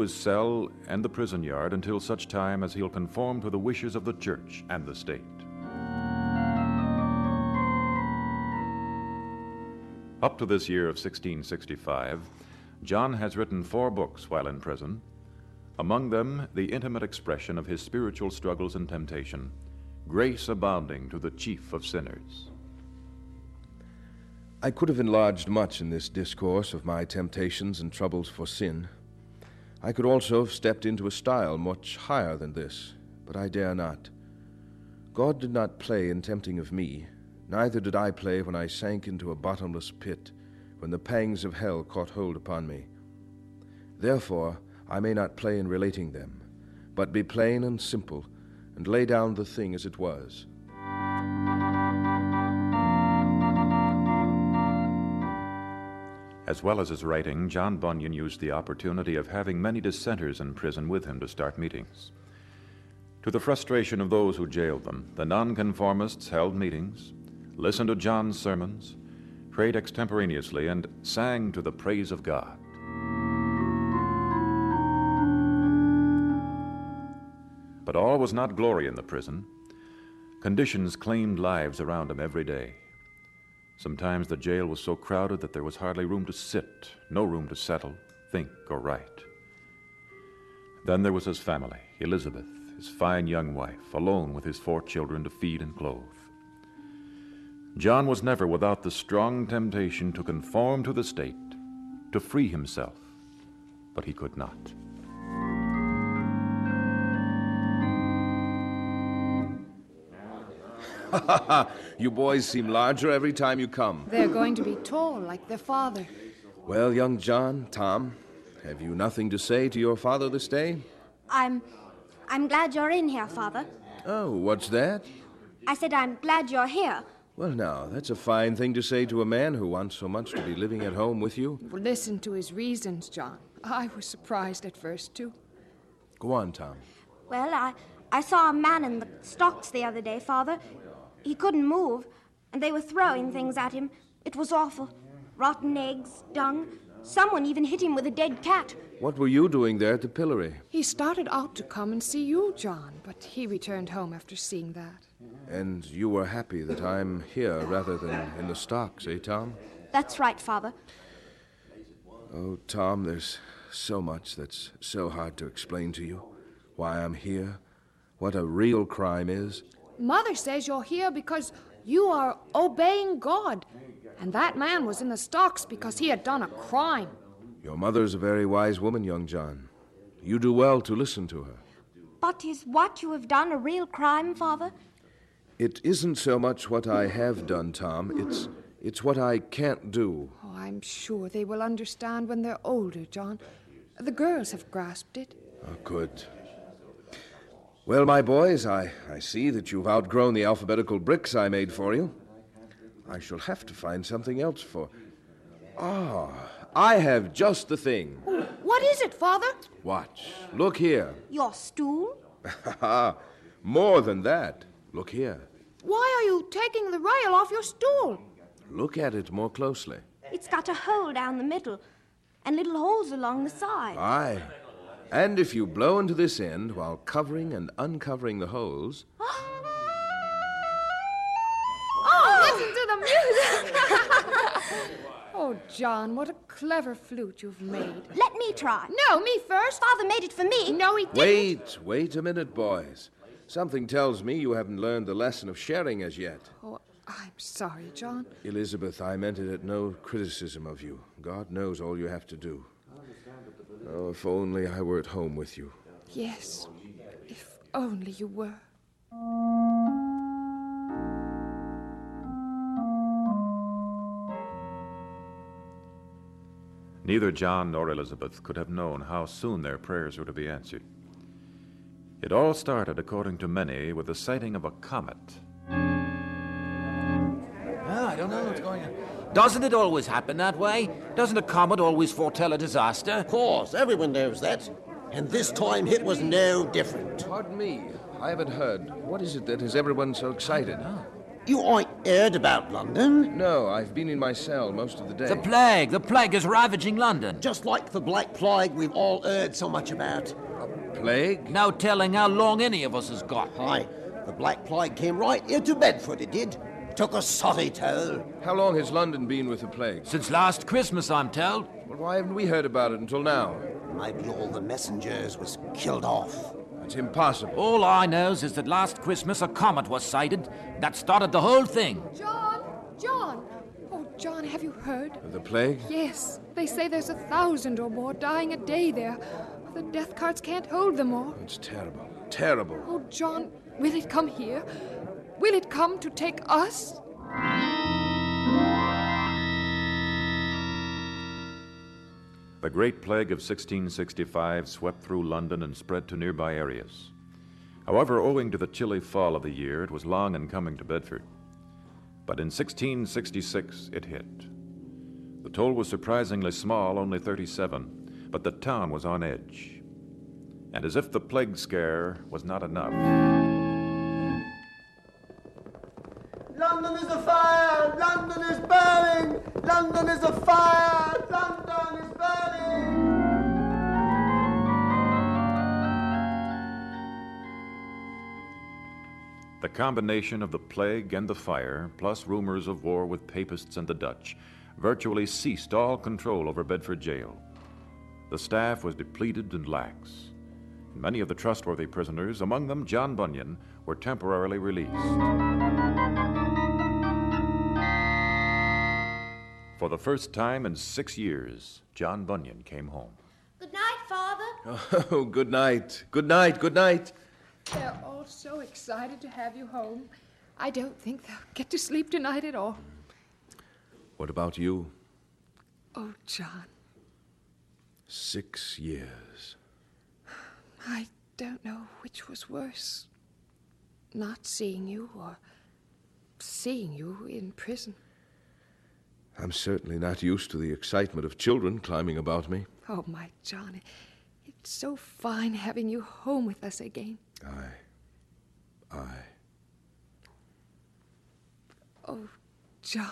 his cell and the prison yard until such time as he'll conform to the wishes of the church and the state. Up to this year of 1665, John has written 4 books while in prison, among them the intimate expression of his spiritual struggles and temptation, Grace Abounding to the Chief of Sinners. I could have enlarged much in this discourse of my temptations and troubles for sin. I could also have stepped into a style much higher than this, but I dare not. God did not play in tempting of me, neither did I play when I sank into a bottomless pit, when the pangs of hell caught hold upon me. Therefore, I may not play in relating them, but be plain and simple, and lay down the thing as it was. As well as his writing, John Bunyan used the opportunity of having many dissenters in prison with him to start meetings. To the frustration of those who jailed them, the nonconformists held meetings, listened to John's sermons, prayed extemporaneously, and sang to the praise of God. But all was not glory in the prison. Conditions claimed lives around him every day. Sometimes the jail was so crowded that there was hardly room to sit, no room to settle, think, or write. Then there was his family, Elizabeth, his fine young wife, alone with his 4 children to feed and clothe. John was never without the strong temptation to conform to the state, to free himself, but he could not. You boys seem larger every time you come. They're going to be tall like their father. Well, young John, Tom, have you nothing to say to your father this day? I'm glad you're in here, Father. Oh, what's that? I said I'm glad you're here. Well, now, that's a fine thing to say to a man who wants so much to be living at home with you. Well, listen to his reasons, John. I was surprised at first, too. Go on, Tom. Well, I saw a man in the stocks the other day, Father. He couldn't move, and they were throwing things at him. It was awful. Rotten eggs, dung. Someone even hit him with a dead cat. What were you doing there at the pillory? He started out to come and see you, John, but he returned home after seeing that. And you were happy that I'm here rather than in the stocks, eh, Tom? That's right, Father. Oh, Tom, there's so much that's so hard to explain to you. Why I'm here, what a real crime is. Mother says you're here because you are obeying God, and that man was in the stocks because he had done a crime. Your mother's a very wise woman, young John. You do well to listen to her. But is what you have done a real crime, Father? It isn't so much what I have done, Tom. It's what I can't do. Oh, I'm sure they will understand when they're older, John. The girls have grasped it. Oh, good. Well, my boys, I see that you've outgrown the alphabetical bricks I made for you. I shall have to find something else for... I have just the thing. Oh, what is it, Father? Watch. Look here. Your stool? More than that. Look here. Why are you taking the rail off your stool? Look at it more closely. It's got a hole down the middle and little holes along the side. Aye. And if you blow into this end while covering and uncovering the holes... Listen to the music! Oh, John, what a clever flute you've made. Let me try. No, me first. Father made it for me. No, he didn't. Wait a minute, boys. Something tells me you haven't learned the lesson of sharing as yet. Oh, I'm sorry, John. Elizabeth, I meant it at no criticism of you. God knows all you have to do. Oh, if only I were at home with you. Yes, if only you were. Neither John nor Elizabeth could have known how soon their prayers were to be answered. It all started, according to many, with the sighting of a comet. I don't know what's going on. Doesn't it always happen that way? Doesn't a comet always foretell a disaster? Of course, everyone knows that. And this time it was no different. Pardon me, I haven't heard. What is it that has everyone so excited? You ain't heard about London? No, I've been in my cell most of the day. The plague is ravaging London. Just like the Black Plague we've all heard so much about. Plague? No telling how long any of us has got. Aye, the Black Plague came right here to Bedford, it did. Took a sotty toll. How long has London been with the plague? Since last Christmas, I'm told. Well, why haven't we heard about it until now? Maybe all the messengers was killed off. It's impossible. All I knows is that last Christmas a comet was sighted. That started the whole thing. John! John! Oh, John, have you heard? The plague? Yes, they say there's 1,000 or more dying a day there. The death carts can't hold them all. It's terrible. Terrible. Oh, John, will it come here? Will it come to take us? The Great Plague of 1665 swept through London and spread to nearby areas. However, owing to the chilly fall of the year, it was long in coming to Bedford. But in 1666, it hit. The toll was surprisingly small, only 37, but the town was on edge. And as if the plague scare was not enough, London is afire! London is burning! London is afire! London is burning! the combination of the plague and the fire, plus rumors of war with papists and the Dutch, virtually ceased all control over Bedford Jail. The staff was depleted and lax. Many of the trustworthy prisoners, among them John Bunyan, were temporarily released. For the first time in 6 years, John Bunyan came home. Good night, Father. Oh, good night. Good night, good night. They're all so excited to have you home. I don't think they'll get to sleep tonight at all. What about you? Oh, John, 6 years. I don't know which was worse. Not seeing you or seeing you in prison. I'm certainly not used to the excitement of children climbing about me. Oh, my John, it's so fine having you home with us again. Aye. Oh, John.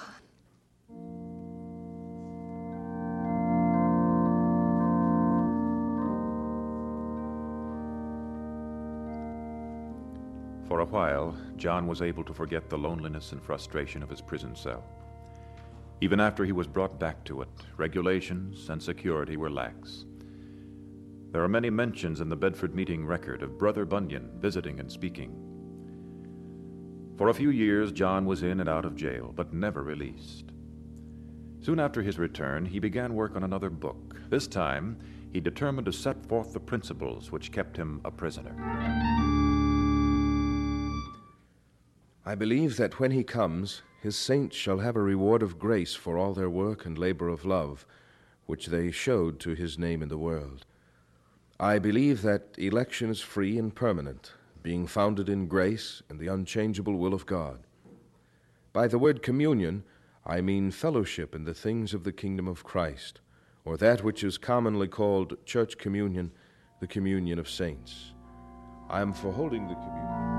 For a while, John was able to forget the loneliness and frustration of his prison cell. Even after he was brought back to it, regulations and security were lax. There are many mentions in the Bedford meeting record of Brother Bunyan visiting and speaking. For a few years, John was in and out of jail, but never released. Soon after his return, he began work on another book. This time, he determined to set forth the principles which kept him a prisoner. I believe that when he comes, his saints shall have a reward of grace for all their work and labor of love, which they showed to his name in the world. I believe that election is free and permanent, being founded in grace and the unchangeable will of God. By the word communion, I mean fellowship in the things of the kingdom of Christ, or that which is commonly called church communion, the communion of saints. I am for holding the communion.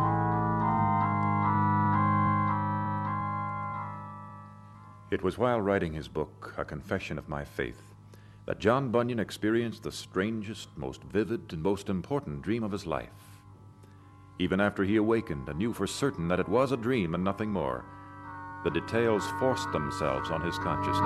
It was while writing his book, A Confession of My Faith, that John Bunyan experienced the strangest, most vivid, and most important dream of his life. Even after he awakened and knew for certain that it was a dream and nothing more, the details forced themselves on his consciousness.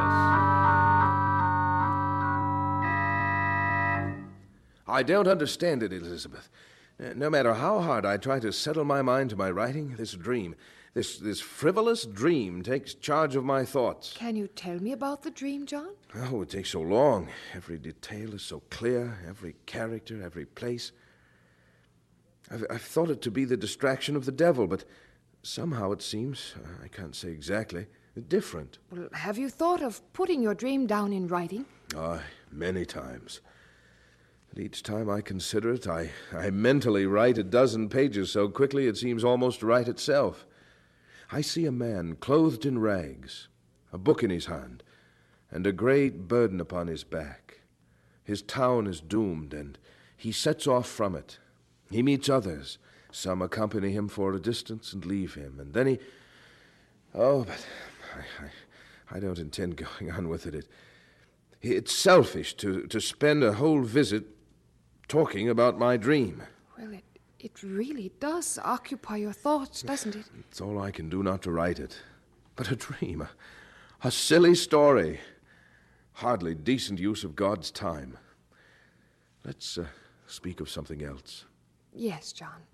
I don't understand it, Elizabeth. No matter how hard I try to settle my mind to my writing, this dream, this frivolous dream takes charge of my thoughts. Can you tell me about the dream, John? Oh, it takes so long. Every detail is so clear, every character, every place. I've thought it to be the distraction of the devil, but somehow it seems, I can't say exactly, different. Well, have you thought of putting your dream down in writing? Many times. And each time I consider it, I mentally write a dozen pages so quickly it seems almost to write itself. I see a man clothed in rags, a book in his hand, and a great burden upon his back. His town is doomed, and he sets off from it. He meets others. Some accompany him for a distance and leave him, and then Oh, but I don't intend going on with it. It's selfish to spend a whole visit talking about my dream. Well, it really does occupy your thoughts, doesn't it? It's all I can do not to write it. But a dream, a silly story. Hardly decent use of God's time. Let's speak of something else. Yes, John.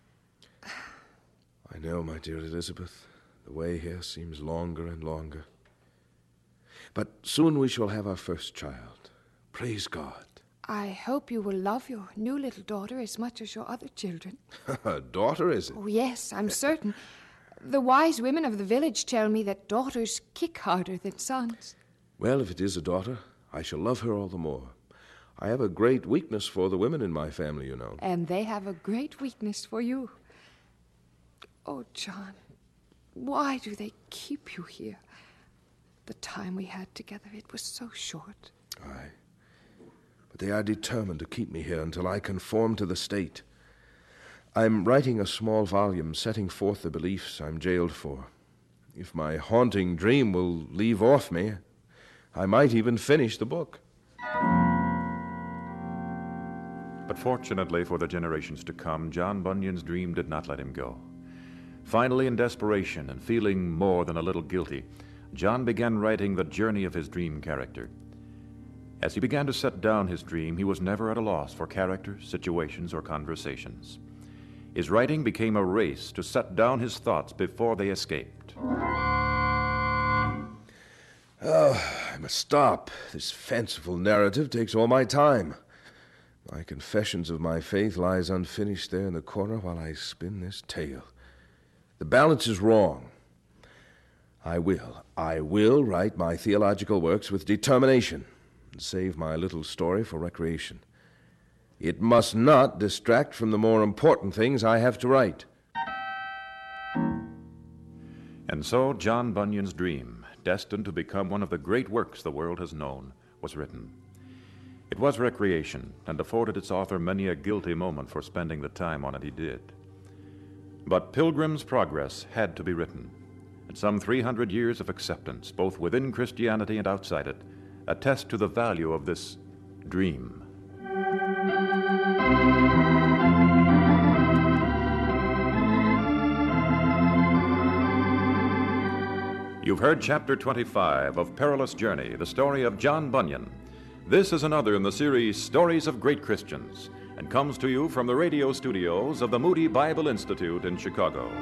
I know, my dear Elizabeth, the way here seems longer and longer. But soon we shall have our first child. Praise God. I hope you will love your new little daughter as much as your other children. A daughter, is it? Oh, yes, I'm certain. The wise women of the village tell me that daughters kick harder than sons. Well, if it is a daughter, I shall love her all the more. I have a great weakness for the women in my family, you know. And they have a great weakness for you. Oh, John, why do they keep you here? The time we had together, it was so short. Aye. But they are determined to keep me here until I conform to the state. I'm writing a small volume setting forth the beliefs I'm jailed for. If my haunting dream will leave off me, I might even finish the book. But fortunately for the generations to come, John Bunyan's dream did not let him go. Finally, in desperation and feeling more than a little guilty, John began writing the journey of his dream character. As he began to set down his dream, he was never at a loss for characters, situations, or conversations. His writing became a race to set down his thoughts before they escaped. Oh, I must stop. This fanciful narrative takes all my time. My confessions of my faith lies unfinished there in the corner while I spin this tale. The balance is wrong. I will write my theological works with determination and save my little story for recreation. It must not distract from the more important things I have to write. And so John Bunyan's dream, destined to become one of the great works the world has known, was written. It was recreation, and afforded its author many a guilty moment for spending the time on it he did. But Pilgrim's Progress had to be written, and some 300 years of acceptance, both within Christianity and outside it, attest to the value of this dream. You've heard Chapter 25 of Perilous Journey, the story of John Bunyan. This is another in the series Stories of Great Christians, and comes to you from the radio studios of the Moody Bible Institute in Chicago.